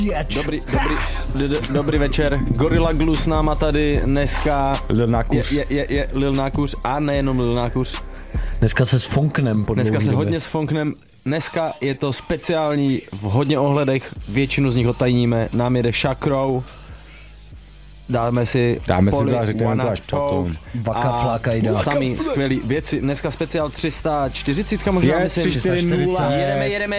Dobrý večer. Gorilla Glue s náma tady dneska. Lil Nákuř. Je Lil Nákuř a nejenom Lil Nákuř. Dneska se sfonknem. Dneska se hodně sfonknem. Dneska je to speciální v hodně ohledech. Většinu z nich otajníme. Nám jede Šakrou. Dáme si to a řekneme to až potom. Vaka flakajda. Samý skvělý věci. Dneska speciál 340 možná. Je 340. Jedeme.